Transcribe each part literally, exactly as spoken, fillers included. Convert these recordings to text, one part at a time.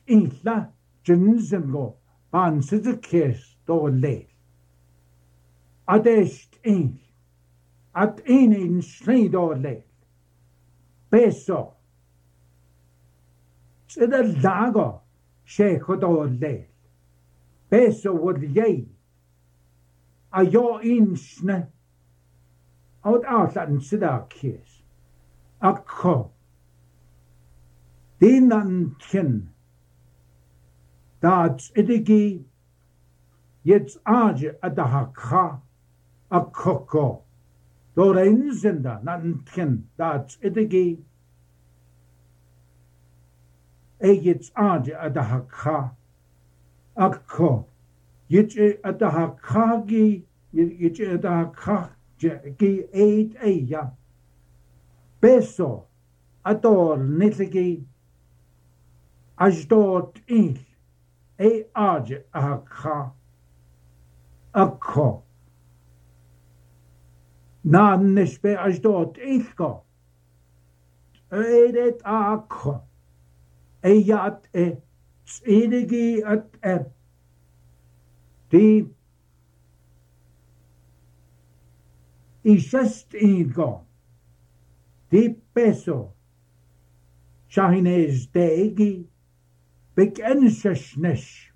inla jinsen go ban sitte kes do le adest in at in in slid do le beso sida lago sheko do le beso would ye a yo in sne out out and sida kes akko dinan kin dat idigi yet age at the hakha a koko do reinzinda nan kin dat idigi e yet age at the hakha akko yet at the hakha gi yet at the hakha gi eight eya beso ador nitligi Ashdod il e age akha akko na nishbe Ashdod ilko edet akko e yat e tsidigi at e di ishest ilko di peso shahines degi Big Ensheshnesh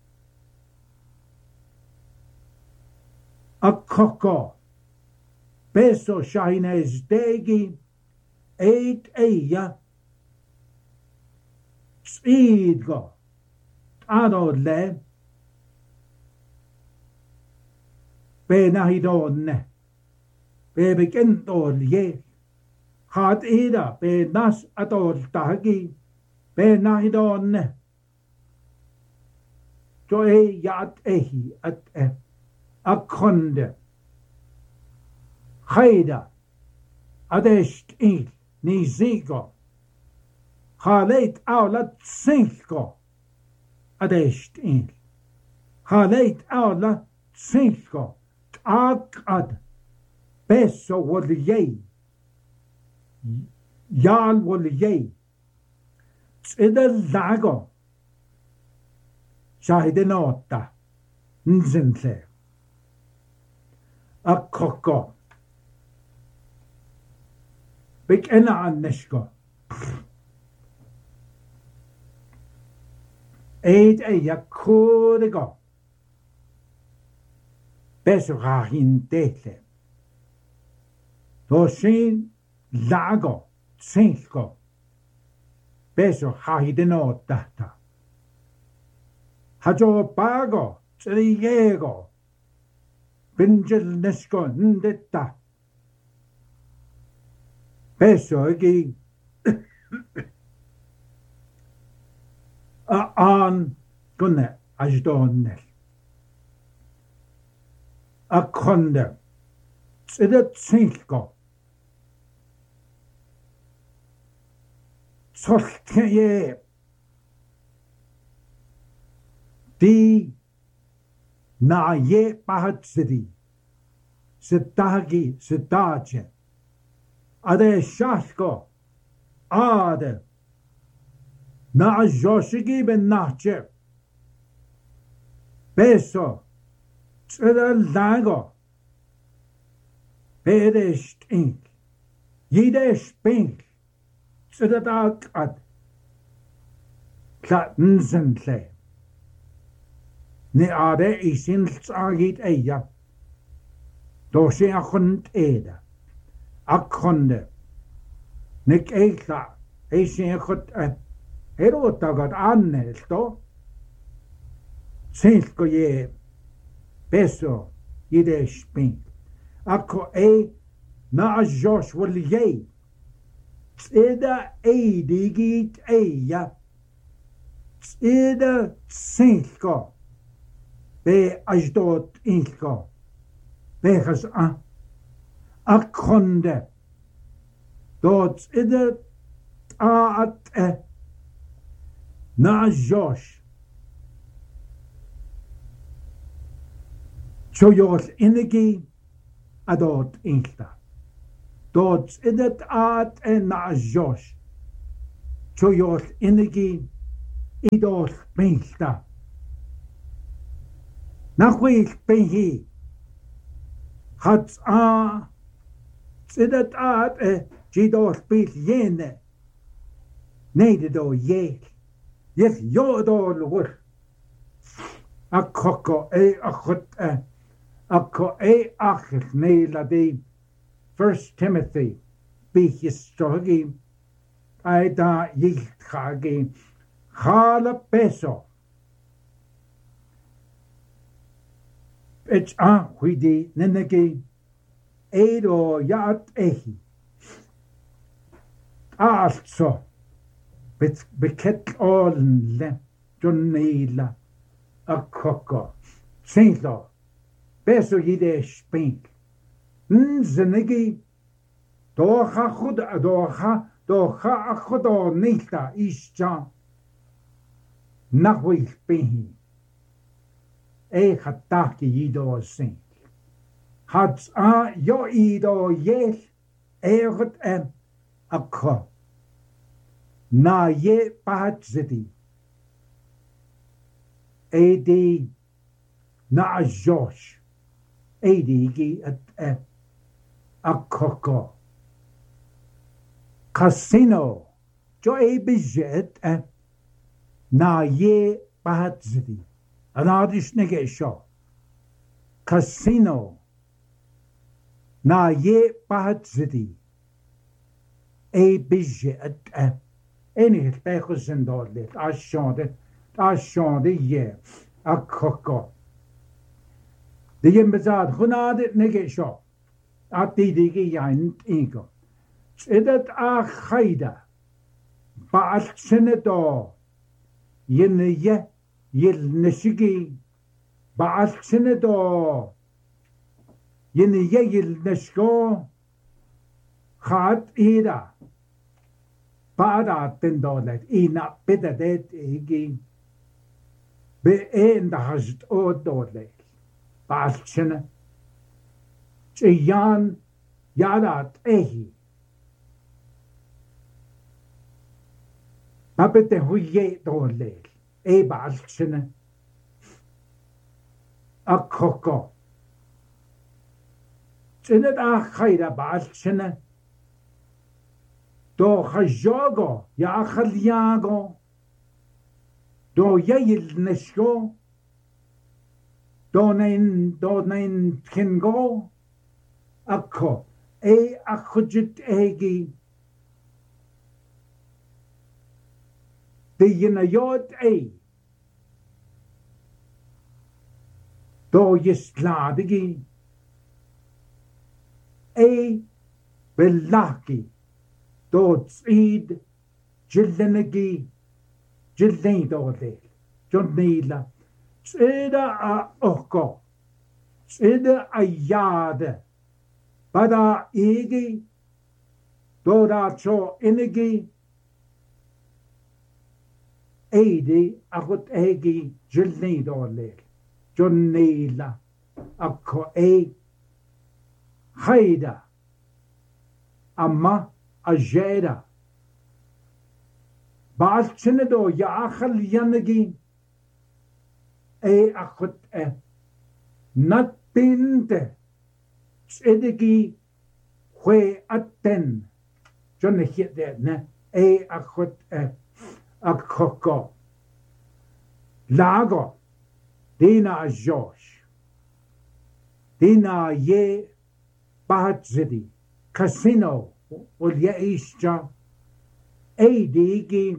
a koko beso shines degi eight eya speedgo adodle be nahidonne be begintol ye hat ida be nas atol tagi be nahidonne Jo e yat ehi at e akonde. Haida adest il ni zigo. Haleit aula tsinko adest il. Haleit aula tsinko tak ad beso wol ye. Yal wol ye. Tsida lago. Shahide nota, nzintle. A koko. Big ena anneshko. Eid e yakurigo. Beso rahin tete. Toshin lago, tsinko. Beso hahide nota. Hajo pago, tsriego, binjel nesko ndetta. Peso egi a an gunne ajdonnel. A konde, tsidet tsinko. Tsoltje Di na ye pahatsidi, sitagi sitache, ade shashko, ade, na joshigi ben nache, beso, tsida lago, bedesh ink, yidesh pink, tsida dak ad, klatnzentle. Ni ade isin tsagit eya. Doshi akhund eda. Akhunde. Nik eikla. Isin akhund e. Erotagat annelto. Sinsko ye. Beso. Yide spink. Akko e. Na ajosh wal ye. Tsida eidigit eya. Tsida sinsko. Be Ashdod inko. Begas a. Akonde. Dort ide a at e. Na Josh. Choyos inigi adot inkta. Dort ide at e na Josh. Choyos inigi idol peilta. Nachwil pehi. Hats a sidat at e jidol peil yene. Nede do yel. Yes yodol wur. A koko e achut e. A ko e achut ne la de. First Timothy. Bichistogi. Aida yilchagi. Chala peso. It's a huidi nenegi. Edo yat ehi. Also. Beket all le. Jonneila. A koko. Saint Law. Beso yide spink. Nzenegi. Docha chud docha. Docha chudo nilta isja. Nachwil pehi. E chataki yido sink. Hats a yo ido yel. Egot em. Akko. Na ye pahatzidi. E di. Na a Josh. E di gi at em. Akkoko. Casino. Jo e bijet em. Na ye pahatzidi. Anadish negesho. Casino. Na ye pahatzidi. E bijet em. Enig pechos en dodlet. Ashonde. Ashonde ye. Akkoko. De jimbezad hunade negesho. Ati digi yain ego. Edat a chaida. Baal senedo. Yen ye. Yil neshigi. Baal senedo. Yen ye yil neshgo. Chad ida. Baada tendolet. Ina pedadet egi. Be een da hazit o dolet. Baal sene. Jan yadat ehi. Babete huye dolel. E balchene. A koko. Chinet a chayda balchene. Do chajogo. Ya chalyago. Do yeyil neshgo. Do nein, do nein kingo. Akko, e akujit egi. De yenayot e. Do yisladigi. E belaki. Do tzid. Jillenegi. Jillen dole. Jonnila. Tzida a oko. Tzida a yade. Bada egi, doda cho inigi, eidi akut egi jilni dole, jonnila, akko e, haida, amma ajeda, balchinedo ya akhal yanigi, e akut e, natinte, Edigi hwe atten. John hit that ne e akut e akoko. Lago. Dina Josh. Dina ye bahatzidi. Casino. Ul ye isja. E digi.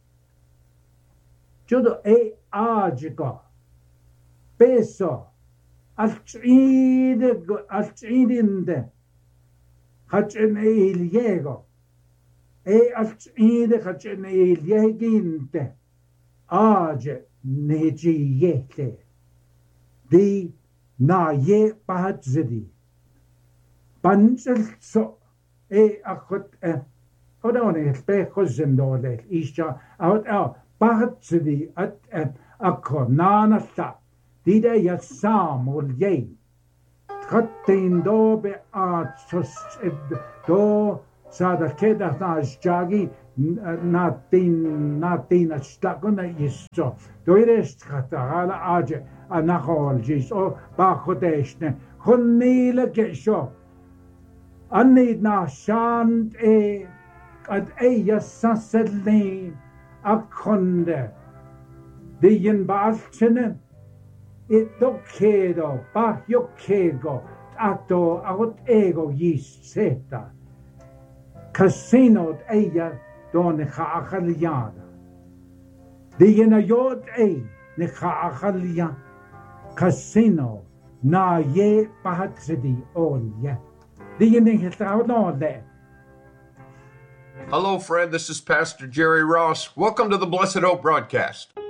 Jodo e ajika. Peso. Alcide, alcidinde, hacen il yego, e alcide, hacen il yeginte, age neji yete, di na ye pahatzidi, panzel so, e akut e, hodone, pechos zendole, isha, out out, pahatzidi at e, akko, nana sa. Dida ya sam ul yei. Trattein do be at sus do Sada keda na jagi na tin na tin stakuna isto. Doirest katagala aje anachol jis o bachodeshne. Hunnile gesho. Anid na shant e at eya sasedlin akonde. Diyen baalchene. Ito kedo ba yokego ato agot ego yiseta. Casino eia don chaachaliana. Die na jod e ne chaachalian. Casino na ye pahatsidi on ye. Die ne hitaude. Hello, friend. This is Pastor Jerry Ross. Welcome to the Blessed Hope broadcast.